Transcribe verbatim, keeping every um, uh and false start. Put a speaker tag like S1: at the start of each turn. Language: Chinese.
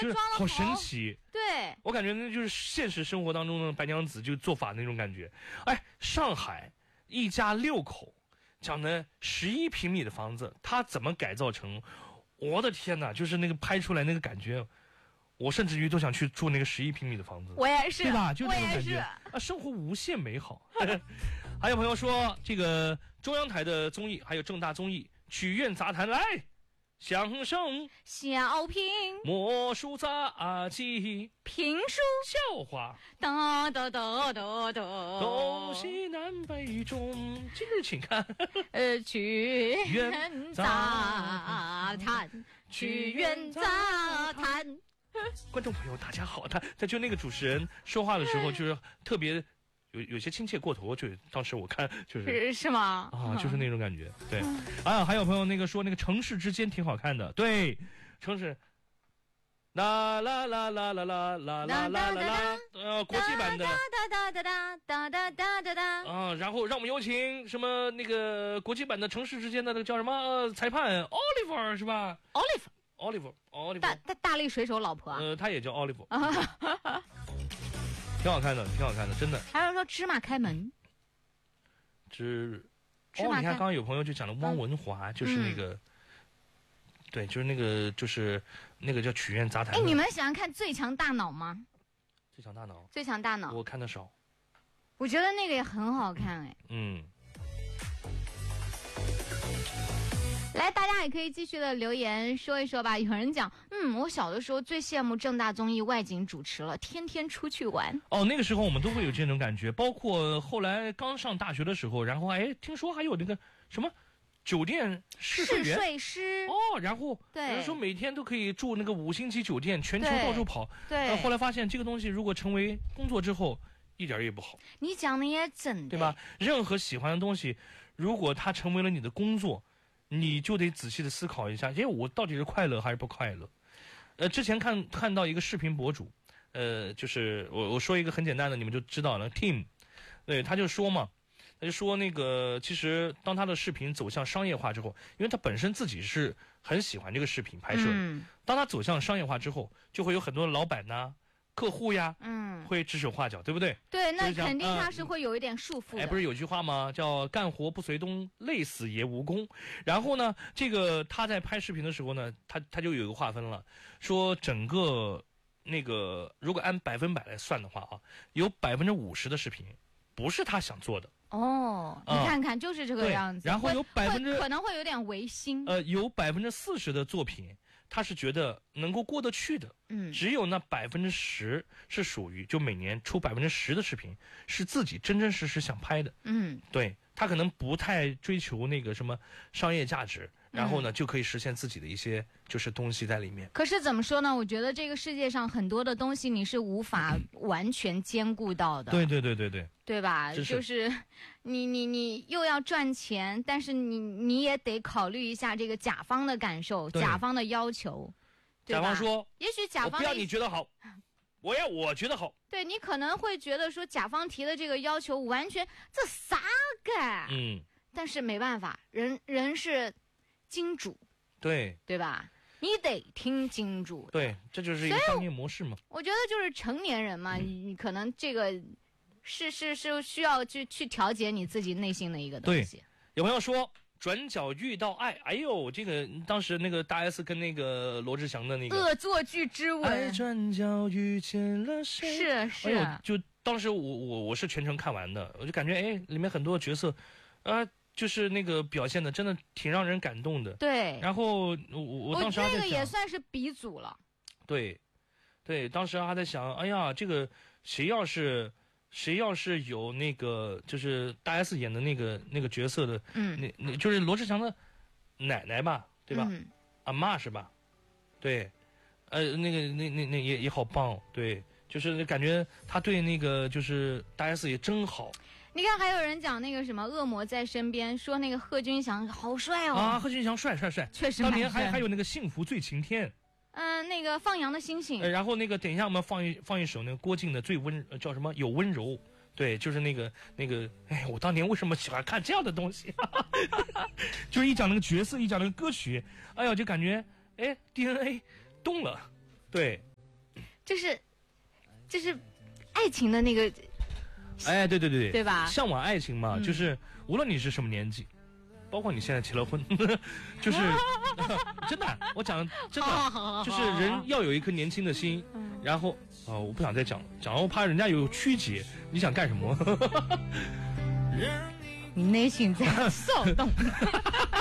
S1: 就是好神奇。
S2: 对，
S1: 我感觉那就是现实生活当中的白娘子就做法那种感觉。哎，上海一家六口讲的十一平米的房子，他怎么改造成？我的天哪，就是那个拍出来那个感觉。我甚至于都想去住那个十一平米的房子，
S2: 我也是，
S1: 对吧？就那种感觉啊，生活无限美好。还有朋友说，这个中央台的综艺，还有正大综艺《曲苑杂谈》来，相声、
S2: 小品、
S1: 魔术杂技、
S2: 评书、
S1: 笑话，
S2: 哒哒哒哒哒，
S1: 东西南北中，今日请看。
S2: 呃，曲苑杂谈，曲苑杂谈。
S1: 观众朋友，大家好！他他就那个主持人说话的时候，就是特别有有些亲切过头，就当时我看就是
S2: 是是吗？
S1: 啊，就是那种感觉。对，啊，还有朋友那个说那个城市之间挺好看的，对，城市，啦啦啦啦啦啦啦啦啦啦，呃，国际版的，
S2: 哒哒哒哒哒哒哒哒哒
S1: 啊，然后让我们有请什么那个国际版的城市之间的那个叫什么、呃、裁判 Oliver 是吧
S2: ？Oliver。
S1: Oliver Oliver
S2: 大大大力水手老婆、啊，
S1: 呃，他也叫 Oliver， 挺好看的，挺好看的，真的。
S2: 还有说芝麻开门，
S1: 芝
S2: 芝麻开。
S1: 哦，你看刚刚有朋友就讲了汪文华，嗯、就是那个、嗯，对，就是那个就是那个叫曲苑杂谈。
S2: 哎，你们喜欢看《最强大脑》吗？
S1: 最强大脑，
S2: 最强大脑，
S1: 我看的少。
S2: 我觉得那个也很好看，哎。
S1: 嗯。
S2: 来，大家也可以继续的留言说一说吧。有人讲，嗯，我小的时候最羡慕正大综艺外景主持了，天天出去玩。
S1: 哦，那个时候我们都会有这种感觉，包括后来刚上大学的时候，然后哎，听说还有那个什么酒店试睡员、
S2: 试睡师
S1: 哦，然后
S2: 对，
S1: 说每天都可以住那个五星级酒店，全球到处跑。
S2: 对，
S1: 呃、后来发现这个东西如果成为工作之后，一点也不好。
S2: 你讲的也真的，
S1: 对吧？任何喜欢的东西，如果它成为了你的工作，你就得仔细的思考一下，因为我到底是快乐还是不快乐？呃，之前看看到一个视频博主，呃，就是我我说一个很简单的，你们就知道了。Tim， 对，他就说嘛，他就说那个，其实当他的视频走向商业化之后，因为他本身自己是很喜欢这个视频拍摄的，
S2: 嗯、
S1: 当他走向商业化之后，就会有很多的老板呐、客户呀，
S2: 嗯，
S1: 会指手画脚，对不对？
S2: 对，那肯定他是会有一点束缚的。
S1: 哎，不是有句话吗？叫干活不随东，累死也无功。然后呢，这个他在拍视频的时候呢，他他就有一个划分了，说整个那个如果按百分百来算的话啊，有百分之五十的视频不是他想做的。
S2: 哦，你看看，就是这个样子。
S1: 然后有百分之
S2: 可能会有点违心。
S1: 呃，有百分之四十的作品，他是觉得能够过得去的。
S2: 嗯，
S1: 只有那百分之十是属于，就每年出百分之十的视频是自己真真实实想拍的。
S2: 嗯，
S1: 对，他可能不太追求那个什么商业价值，然后呢、嗯、就可以实现自己的一些就是东西在里面。
S2: 可是怎么说呢？我觉得这个世界上很多的东西你是无法完全兼顾到的。
S1: 对对对对对，
S2: 对吧？就是你你你又要赚钱，但是你你也得考虑一下这个甲方的感受，甲方的要求。
S1: 甲方说，
S2: 也许甲方
S1: 我不要你觉得好，我要我觉得好。
S2: 对，你可能会觉得说甲方提的这个要求完全这啥个？
S1: 嗯，
S2: 但是没办法，人人是金主，
S1: 对
S2: 对吧？你得听金主的。
S1: 对，这就是一个商业模式嘛。
S2: 我觉得就是成年人嘛，
S1: 嗯、
S2: 你可能这个是是是需要去去调节你自己内心的一个东西。
S1: 有朋友说。转角遇到爱，哎呦，这个当时那个大 S 跟那个罗志祥的那个
S2: 恶作剧之吻，
S1: 爱转角遇见了谁？
S2: 是是，
S1: 哎呦，就当时我我我是全程看完的，我就感觉哎，里面很多角色，啊、呃，就是那个表现的真的挺让人感动的。
S2: 对，
S1: 然后我我当时还在想，
S2: 那个也算是鼻祖了。
S1: 对，对，当时还在想，哎呀，这个谁要是。谁要是有那个就是大 S 演的那个那个角色的，
S2: 嗯，
S1: 那那就是罗志祥的奶奶吧，对吧？
S2: 嗯、
S1: 阿嬷是吧？对，呃，那个那那那也也好棒，对，就是感觉他对那个就是大 S 也真好。
S2: 你看，还有人讲那个什么恶魔在身边，说那个贺军翔好帅哦。
S1: 啊，贺军翔帅帅帅，
S2: 确实。
S1: 当年还还有那个幸福最晴天。
S2: 嗯、呃，那个放羊的星星、
S1: 呃。然后那个等一下我们放一放一首那个郭靖的最温叫什么有温柔，对，就是那个那个，哎，我当年为什么喜欢看这样的东西？就是一讲那个角色，一讲那个歌曲，哎呀，就感觉哎 D N A 动了，对。
S2: 就是就是爱情的那个，
S1: 哎，对对对
S2: 对吧
S1: 向往爱情嘛，
S2: 嗯
S1: 就是无论你是什么年纪，包括你现在结了婚，就是真的，我讲真的，就是人要有一颗年轻的心，
S2: 嗯
S1: 然后啊、我不想再讲了，讲了我怕人家有曲解，你想干什么？
S2: 你内心在骚动。